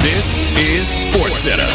This is SportsCenter.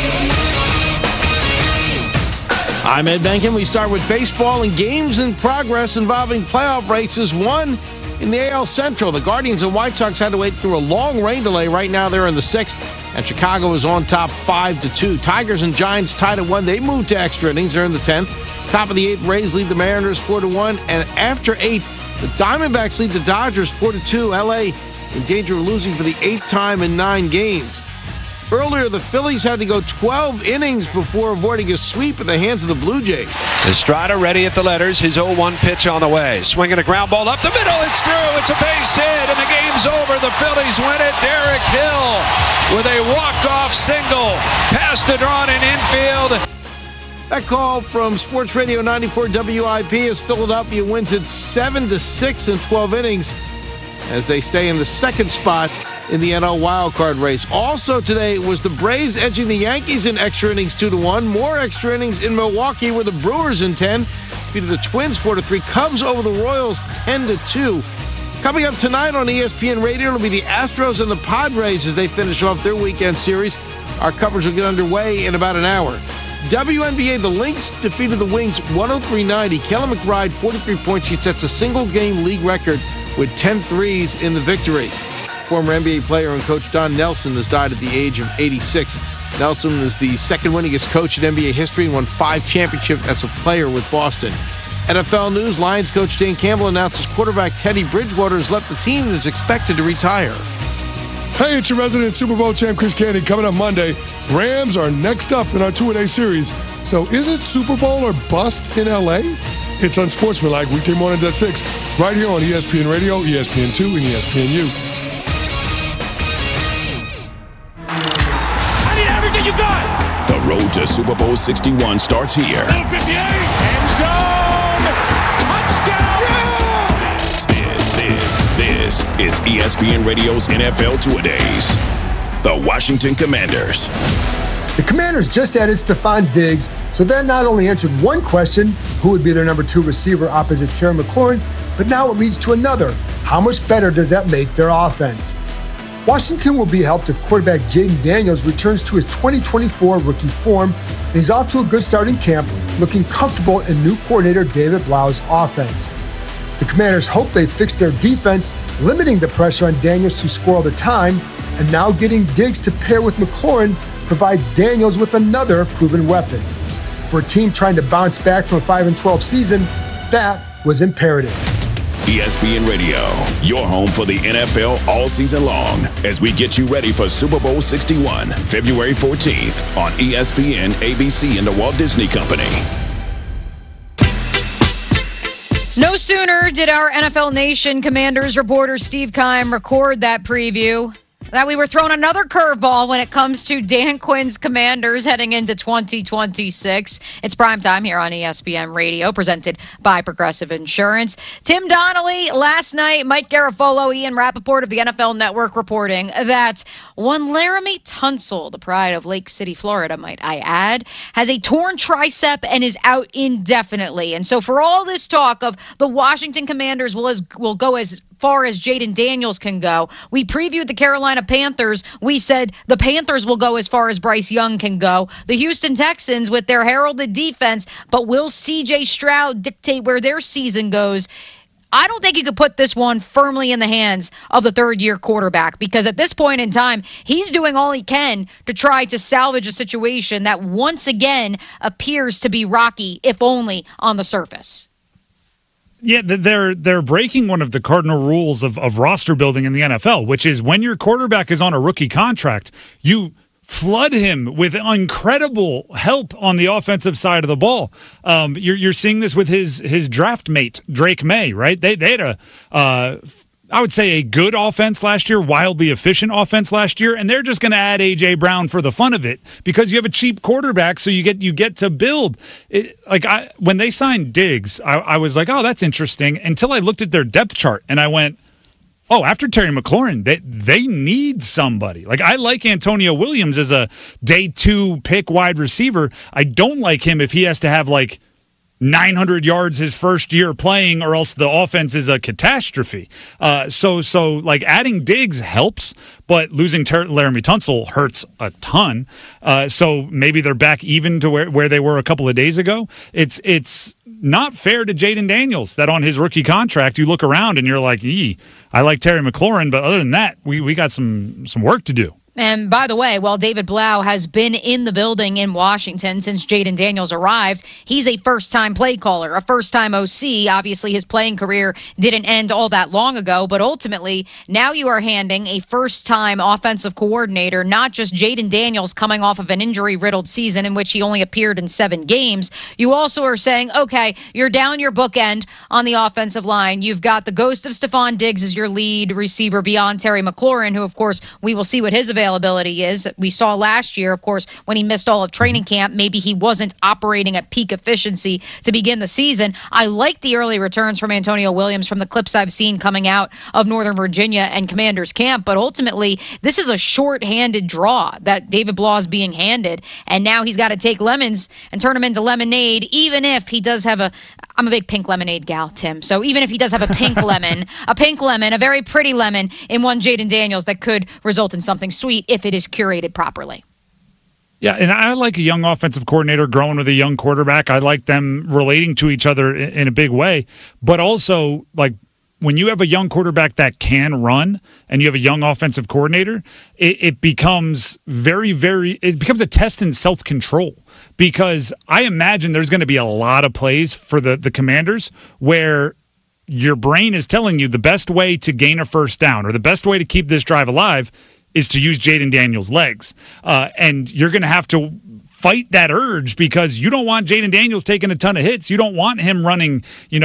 I'm Ed Benkin. We start with baseball and games in progress involving playoff races. One in the AL Central. The Guardians and White Sox had to wait through a long rain delay. Right now they're in the 6th, and Chicago is on top 5-2. Tigers and Giants tied at 1. They moved to extra innings. They're in the 10th. Top of the 8th, Rays lead the Mariners 4-1. And after 8, the Diamondbacks lead the Dodgers 4-2. LA in danger of losing for the 8th time in 9 games. Earlier, the Phillies had to go 12 innings before avoiding a sweep at the hands of the Blue Jays. Estrada ready at the letters. His 0-1 pitch on the way. Swinging a ground ball up the middle. It's through. It's a base hit, and the game's over. The Phillies win it. Derek Hill with a walk-off single past the drawn in infield. That call from Sports Radio 94 WIP as Philadelphia wins it 7-6 in 12 innings as they stay in the 2nd spot in the NL wildcard race. Also today was the Braves edging the Yankees in extra innings 2-1. More extra innings in Milwaukee were the Brewers in 10. Defeated the Twins 4-3. Cubs over the Royals 10-2. Coming up tonight on ESPN Radio will be the Astros and the Padres as they finish off their weekend series. Our coverage will get underway in about an hour. WNBA, the Lynx defeated the Wings 103-90. Kelly McBride, 43 points. She sets a single-game league record with 10 threes in the victory. Former NBA player and coach Don Nelson has died at the age of 86. Nelson is the second winningest coach in NBA history and won 5 championships as a player with Boston. NFL news, Lions coach Dan Campbell announces quarterback Teddy Bridgewater has left the team and is expected to retire. Hey, it's your resident Super Bowl champ Chris Candy. Coming up Monday, Rams are next up in our two-a-day series. So is it Super Bowl or bust in L.A.? It's Unsportsmanlike, weekday mornings at 6, right here on ESPN Radio, ESPN2, and ESPNU. You got. The road to Super Bowl 61 starts here. End zone. Touchdown. This is ESPN Radio's NFL Two-A-Days. The Washington Commanders. The Commanders just added Stephon Diggs, so that not only answered one question, who would be their number 2 receiver opposite Terry McLaurin, but now it leads to another. How much better does that make their offense? Washington will be helped if quarterback Jaden Daniels returns to his 2024 rookie form, and he's off to a good start in camp, looking comfortable in new coordinator David Blau's offense. The Commanders hope they fixed their defense, limiting the pressure on Daniels to score all the time, and now getting Diggs to pair with McLaurin provides Daniels with another proven weapon. For a team trying to bounce back from a 5-12 season, that was imperative. ESPN Radio, your home for the NFL all season long, as we get you ready for Super Bowl 61, February 14th on ESPN, ABC, and the Walt Disney Company. No sooner did our NFL Nation Commanders reporter Steve Keim record that preview that we were thrown another curveball when it comes to Dan Quinn's Commanders heading into 2026. It's primetime here on ESPN Radio, presented by Progressive Insurance. Tim Donnelly last night, Mike Garafolo, Ian Rappaport of the NFL Network reporting that one Laramie Tunsil, the pride of Lake City, Florida, might I add, has a torn tricep and is out indefinitely. And so for all this talk of the Washington Commanders will go as far as Jaden Daniels can go. We previewed the Carolina Panthers. We said the Panthers will go as far as Bryce Young can go. The Houston Texans with their heralded defense, but will C.J. Stroud dictate where their season goes? I don't think you could put this one firmly in the hands of the third-year quarterback because at this point in time, he's doing all he can to try to salvage a situation that once again appears to be rocky, if only on the surface. Yeah, they're breaking one of the cardinal rules of roster building in the NFL, which is when your quarterback is on a rookie contract, you flood him with incredible help on the offensive side of the ball. You're seeing this with his draft mate, Drake May, right? They had I would say a good offense last year, wildly efficient offense last year, and they're just going to add A.J. Brown for the fun of it because you have a cheap quarterback, so you get to build. When they signed Diggs, I was like, oh, that's interesting, until I looked at their depth chart, and I went, oh, after Terry McLaurin, they need somebody. Like, I like Antonio Williams as a day 2 pick wide receiver. I don't like him if he has to have, 900 yards his first year playing, or else the offense is a catastrophe. So like adding Diggs helps, but losing Laramie Tunsil hurts a ton. So maybe they're back even to where they were a couple of days ago. It's not fair to Jaden Daniels that on his rookie contract you look around and you're like, I like Terry McLaurin, but other than that, we got some work to do. And by the way, while David Blau has been in the building in Washington since Jaden Daniels arrived, he's a first-time play caller, a first-time OC. Obviously, his playing career didn't end all that long ago, but ultimately, now you are handing a first-time offensive coordinator, not just Jaden Daniels coming off of an injury-riddled season in which he only appeared in 7 games. You also are saying, okay, you're down your bookend on the offensive line. You've got the ghost of Stephon Diggs as your lead receiver beyond Terry McLaurin, who, of course, we will see what his availability is. We saw last year, of course, when he missed all of training camp, maybe he wasn't operating at peak efficiency to begin the season. I like the early returns from Antonio Williams from the clips I've seen coming out of Northern Virginia and Commanders camp, but ultimately, this is a short-handed draw that David Blau is being handed, and now he's got to take lemons and turn them into lemonade, even if he does have I'm a big pink lemonade gal, Tim. So even if he does have a pink lemon, a very pretty lemon in one Jaden Daniels that could result in something sweet if it is curated properly. Yeah, and I like a young offensive coordinator growing with a young quarterback. I like them relating to each other in a big way. But also, like, when you have a young quarterback that can run and you have a young offensive coordinator, it becomes it becomes a test in self-control, because I imagine there's going to be a lot of plays for the Commanders where your brain is telling you the best way to gain a first down or the best way to keep this drive alive is to use Jaden Daniels' legs. And you're going to have to fight that urge, because you don't want Jaden Daniels taking a ton of hits. You don't want him running,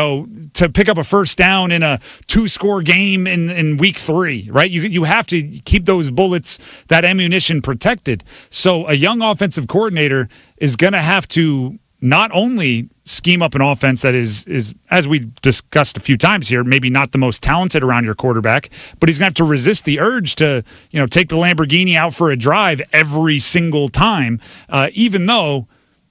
to pick up a first down in a 2-score game in week 3, right? You have to keep those bullets, that ammunition protected. So a young offensive coordinator is going to have to not only scheme up an offense that is, as we discussed a few times here, maybe not the most talented around your quarterback, but he's going to have to resist the urge to, take the Lamborghini out for a drive every single time, even though,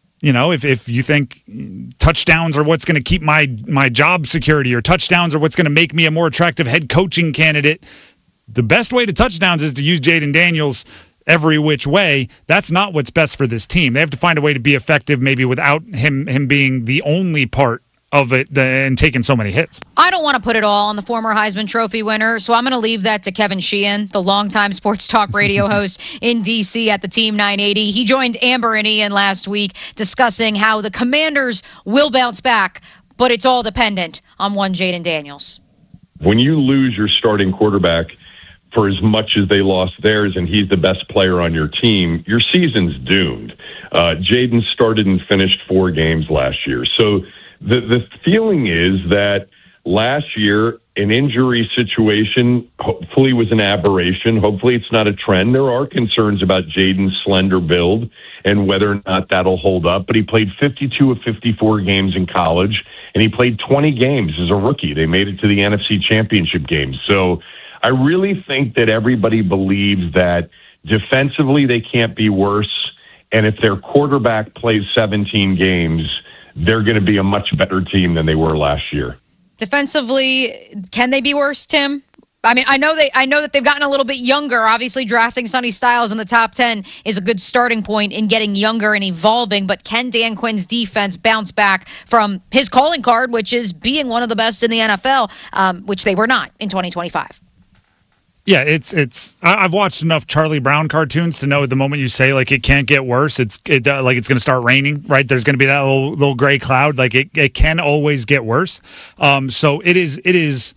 if you think touchdowns are what's going to keep my job security, or touchdowns are what's going to make me a more attractive head coaching candidate, the best way to touchdowns is to use Jaden Daniels every which way. That's not what's best for this team. They have to find a way to be effective, maybe without him being the only part of it and taking so many hits. I don't want to put it all on the former Heisman Trophy winner, so I'm going to leave that to Kevin Sheehan, the longtime sports talk radio host in D.C. at the Team 980. He joined Amber and Ian last week discussing how the Commanders will bounce back, but it's all dependent on one Jaden Daniels. When you lose your starting quarterback for as much as they lost theirs, and he's the best player on your team, your season's doomed. Jaden started and finished 4 games last year. So the feeling is that last year, an injury situation hopefully was an aberration. Hopefully it's not a trend. There are concerns about Jaden's slender build and whether or not that'll hold up. But he played 52 of 54 games in college, and he played 20 games as a rookie. They made it to the NFC Championship game. So I really think that everybody believes that defensively they can't be worse, and if their quarterback plays 17 games, they're going to be a much better team than they were last year. Defensively, can they be worse, Tim? I mean, I know that they've gotten a little bit younger. Obviously, drafting Sonny Styles in the top 10 is a good starting point in getting younger and evolving, but can Dan Quinn's defense bounce back from his calling card, which is being one of the best in the NFL, which they were not in 2025? Yeah, I've watched enough Charlie Brown cartoons to know the moment you say like it can't get worse, it's going to start raining, right? There's going to be that little gray cloud. Like it can always get worse. So it is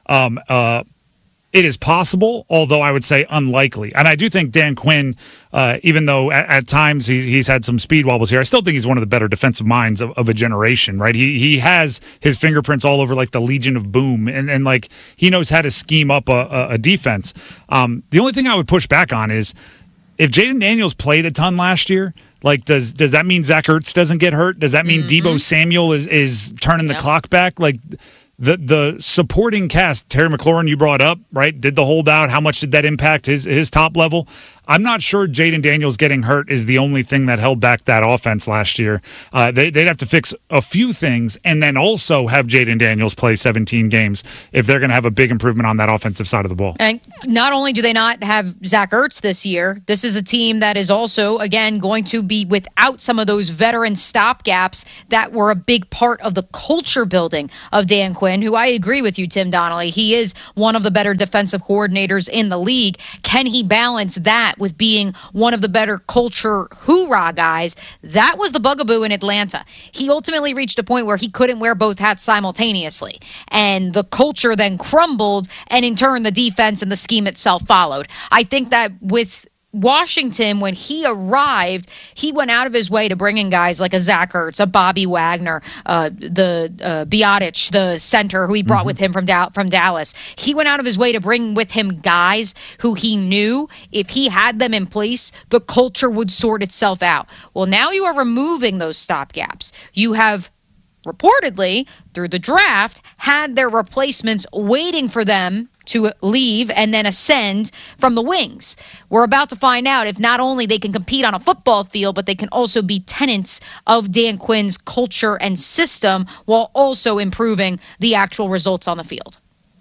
possible, although I would say unlikely. And I do think Dan Quinn, even though at times he's had some speed wobbles here, I still think he's one of the better defensive minds of a generation, right? He has his fingerprints all over like the Legion of Boom, and like he knows how to scheme up a defense. The only thing I would push back on is if Jaden Daniels played a ton last year, like does that mean Zach Ertz doesn't get hurt? Does that mean Deebo Samuel is turning the clock back? Like the supporting cast, Terry McLaurin you brought up, right, did the holdout. How much did that impact his top level? I'm not sure Jaden Daniels getting hurt is the only thing that held back that offense last year. They'd have to fix a few things and then also have Jaden Daniels play 17 games if they're going to have a big improvement on that offensive side of the ball. And not only do they not have Zach Ertz this year, this is a team that is also, again, going to be without some of those veteran stopgaps that were a big part of the culture building of Dan Quinn, who I agree with you, Tim Donnelly. He is one of the better defensive coordinators in the league. Can he balance that with being one of the better culture hoorah guys? That was the bugaboo in Atlanta. He ultimately reached a point where he couldn't wear both hats simultaneously. And the culture then crumbled, and in turn, the defense and the scheme itself followed. I think that with Washington, when he arrived, he went out of his way to bring in guys like a Zach Ertz, a Bobby Wagner, the Biotic, the center who he brought with him from Dallas. He went out of his way to bring with him guys who he knew if he had them in place, the culture would sort itself out. Well, now you are removing those stopgaps. You have reportedly, through the draft, had their replacements waiting for them to leave and then ascend from the wings. We're about to find out if not only they can compete on a football field, but they can also be tenants of Dan Quinn's culture and system while also improving the actual results on the field.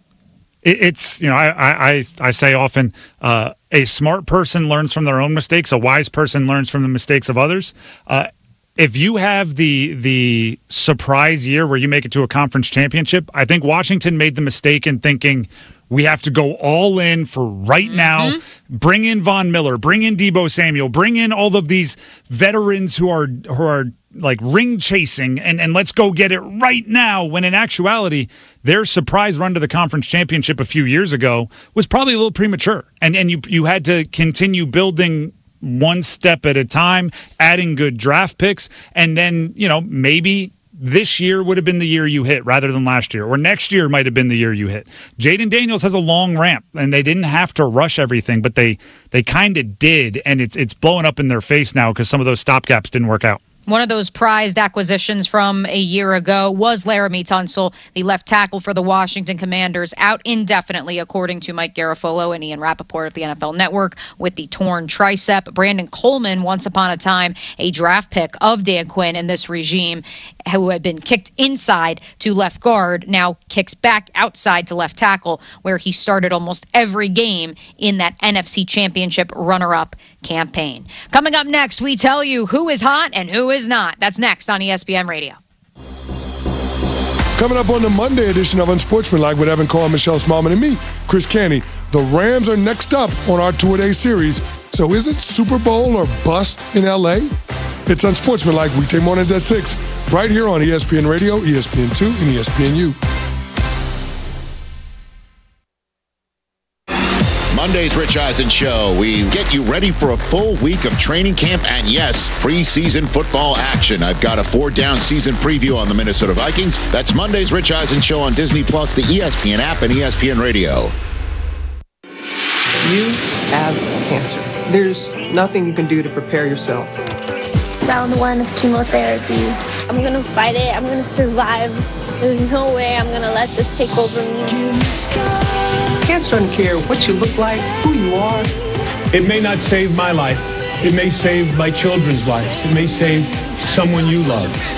It's, you know, I say often, a smart person learns from their own mistakes. A wise person learns from the mistakes of others. If you have the surprise year where you make it to a conference championship, I think Washington made the mistake in thinking we have to go all in for right now. Bring in Von Miller, bring in Deebo Samuel, bring in all of these veterans who are like ring chasing, and let's go get it right now. When in actuality, their surprise run to the conference championship a few years ago was probably a little premature, and you had to continue building one step at a time, adding good draft picks, and then, you know, maybe this year would have been the year you hit rather than last year, or next year might have been the year you hit. Jaden Daniels has a long ramp, and they didn't have to rush everything, but they kind of did, and it's blowing up in their face now because some of those stopgaps didn't work out. One of those prized acquisitions from a year ago was Laramie Tunsil, the left tackle for the Washington Commanders, out indefinitely, according to Mike Garafolo and Ian Rappaport of the NFL Network, with the torn tricep. Brandon Coleman, once upon a time a draft pick of Dan Quinn in this regime, who had been kicked inside to left guard, now kicks back outside to left tackle, where he started almost every game in that NFC Championship runner-up campaign. Coming up next, we tell you who is hot and who is not. That's next on ESPN Radio. Coming up on the Monday edition of Unsportsmanlike with Evan Cole, Michelle Smallman, and me, Chris Canty. The Rams are next up on our two-a-day series. So is it Super Bowl or bust in L.A.? It's Unsportsmanlike weekday mornings at 6, right here on ESPN Radio, ESPN2, and ESPNU. Monday's Rich Eisen Show. We get you ready for a full week of training camp and, yes, preseason football action. I've got a 4-down season preview on the Minnesota Vikings. That's Monday's Rich Eisen Show on Disney+, the ESPN app, and ESPN Radio. You have cancer. There's nothing you can do to prepare yourself. Round 1 of chemotherapy. I'm going to fight it. I'm going to survive. There's no way I'm going to let this take over me. Cancer doesn't care what you look like, who you are. It may not save my life. It may save my children's life. It may save someone you love.